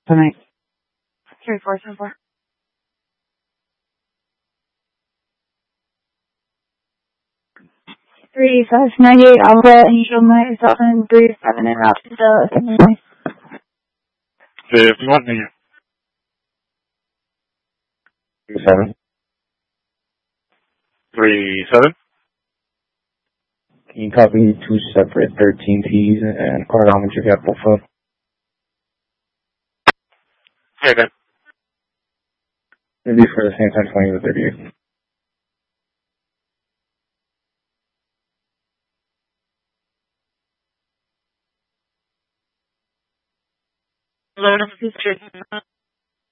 Tonight. 3474. Three 598 Alpha Angel Mike 737 and route to the 51 million. 37. 37. Can you copy two separate 13Ts and chronometry at both of them? Okay, then. Maybe for the same time, 20 to 38. Hello, this is Jason.